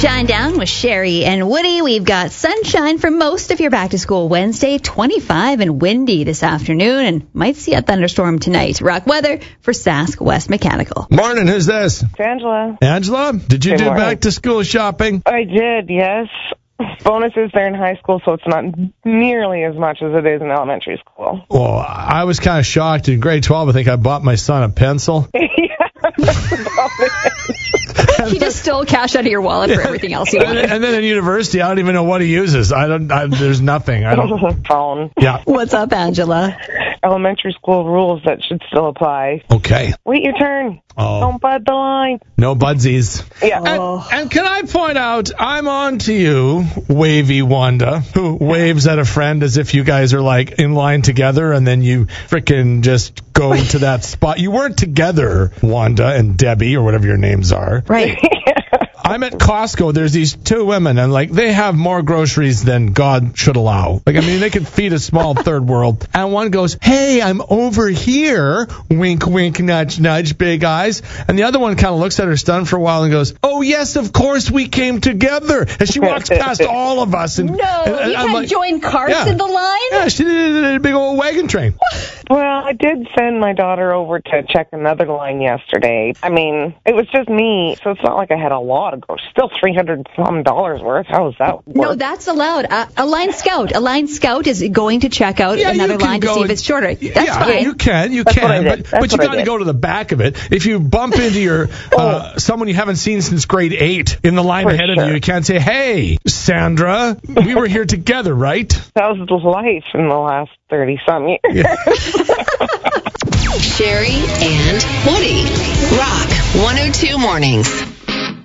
Shinedown with Sherry and Woody. We've got sunshine for most of your back-to-school Wednesday, 25 and windy this afternoon, and might see a thunderstorm tonight. Rock weather for Sask West Mechanical. Morning, who's this? It's Angela. Angela, did you Good do morning. back-to-school shopping? I did, yes. Bonuses there in high school, so it's not nearly as much as it is in elementary school. Well, I was kind of shocked. In grade 12, I think I bought my son a pencil. That's about it. He just stole cash out of your wallet for everything else you wanted. And then in university, I don't even know what he uses. There's nothing. I don't. Phone. Yeah. What's up, Angela? Elementary school rules that should still apply. Okay. Wait your turn. Oh. Don't bud the line. No budsies. Yeah. And can I point out, I'm on to you, Wavy Wanda, who waves at a friend as if you guys are like in line together, and then you frickin' just go to that spot. You weren't together, Wanda and Debbie, or whatever your names are. Right. I'm at Costco. There's these two women, and like they have more groceries than God should allow. Like, I mean, they can feed a small third world. And one goes, "Hey, I'm over here." Wink, wink, nudge, nudge, big eyes. And the other one kind of looks at her stunned for a while and goes, "Oh yes, of course we came together." And she walks past all of us. And No, and you I'm had like, joined carts yeah. in the line? Yeah, she did a big old wagon train. Well, I did send my daughter over to check another line yesterday. I mean, it was just me, so it's not like I had a lot of groceries. Still $300 worth. How is that work? No, that's allowed. A line scout is going to check out another you can line to go see if and- it's shorter. That's yeah, fine. you can, That's what I did. but you what I got to did. go to the back of it. If you bump into your someone you haven't seen since grade 8 in the line For ahead of sure. you, you can't say, "Hey, Sandra, we were here together, right?" That was the life in the last 30-some years. Yeah. Sherry and Woody. Rock 102 Mornings.